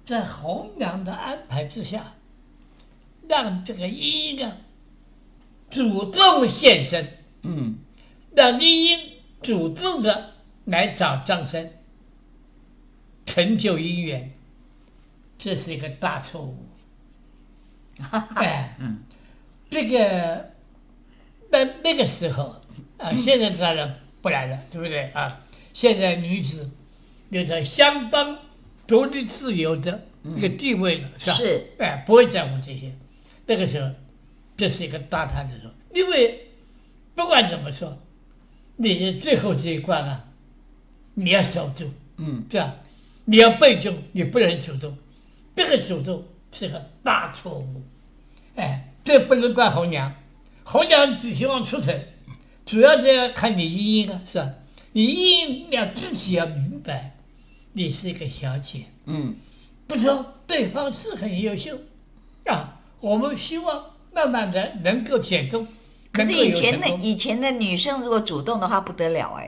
在红娘的安排之下，让这个莺莺啊主动现身，让莺莺主动的来找张生，成就姻缘，这是一个大错误。这个在那个时候啊，现在当然不然了，对不对啊？现在女子有着相当独立自由的一个地位了，是吧？ 是， 不会在乎这些。那个时候，这是一个大贪的时候，因为不管怎么说，你的最后这一关啊，你要守住，是吧？你要被动，你不能主动，这个主动是个大错误。这不能怪红娘，红娘只希望出城，主要是要看你莺莺啊，是吧？你莺莺要自己要明白，你是一个小姐，不说对方是很优秀啊，我们希望慢慢的能够减重。 可是以前的女生如果主动的话不得了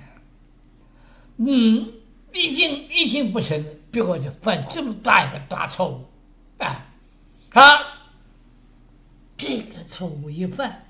一心不成，结果就犯这么大一个大错误这个错误一犯，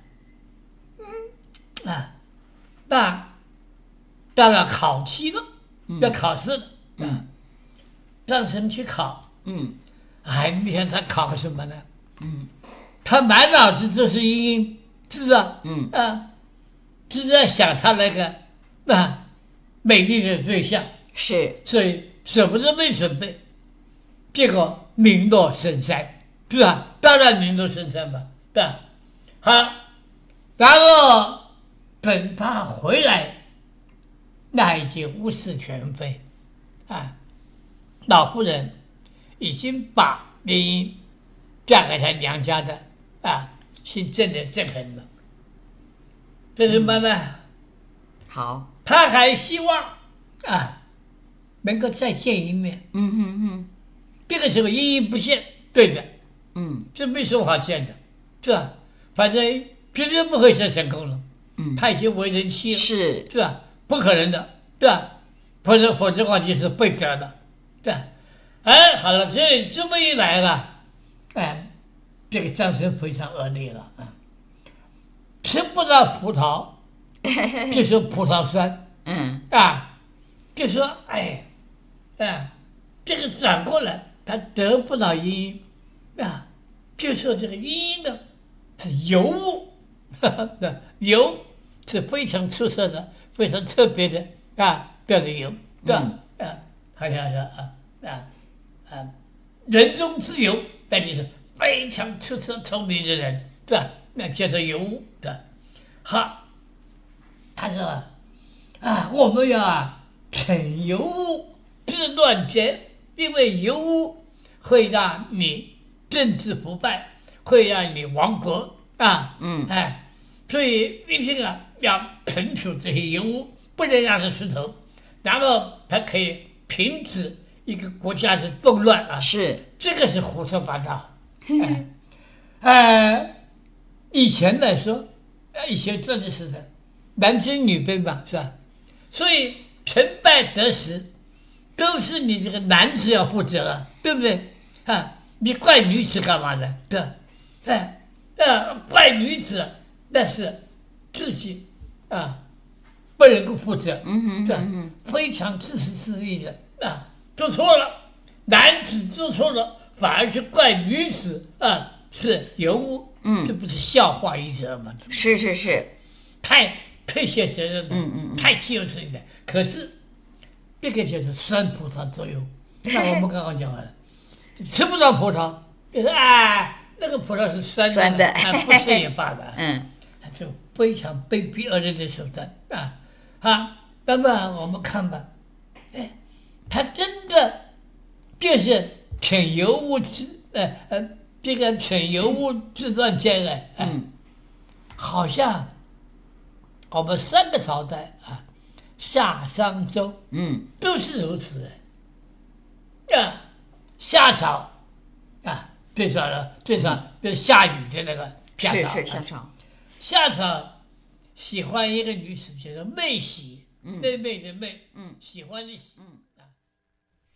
那当然考期了，要考试了，张生去考，你看他考什么呢？他满脑子都是莺莺，是啊，就在想他那个美丽的对象， 是， 所以什么都没准备，结果名落孙山，是吧？当然名落孙山吧，对吧？好，然后等他回来，那已经物是全非，老夫人已经把莺莺嫁给他娘家的姓郑的郑恒了。这是什么呢？ 好， 他还希望能够再见一面。这个时候莺莺不见，对的，这没什么好见的，是吧？反正绝对不会再成功了。他已经为人妻了，是吧？不可能的，对吧？否则的话就是被责了，对吧？好了，这么一来了，这个张生非常恶劣了吃不到葡萄，就说葡萄酸，就说这个转过来，他得不到莺莺就说这个莺莺呢是尤物，尤是非常出色的、非常特别的叫做尤，对吧？好像是人中之尤，那就是非常出色、聪明的人，对吧？那叫做尤物的。好，他说我们要惩尤物治乱奸，因为尤物会让你政治腐败，会让你亡国所以一定要惩处这些尤物，不能让它出头，然后它可以停止一个国家的动乱是， 这个是胡说八道。以前来说，以前真的是的，男尊女卑嘛，是吧？所以成败得失都是你这个男子要负责对不对？你怪女子干嘛呢？对，怪女子那是自己不能够负责，对，非常自私自利的做错了，男子做错了，反而是怪女子是尤物，这不是笑话一则吗？ 是， 太现实了，太稀有存在。可是这个叫做酸葡萄作用。那我们刚刚讲完了，吃不到葡萄，就是那个葡萄是酸的，不吃也罢了。这非常卑鄙恶劣的手段那么我们看吧，他真的就是逞尤物这个逞尤物治乱奸好像我们3个朝代夏商周都是如此夏朝最少就是夏禹的那个夏朝， 是夏朝。 夏朝喜欢一个女子叫做妹喜，妹妹的妹，喜欢的喜。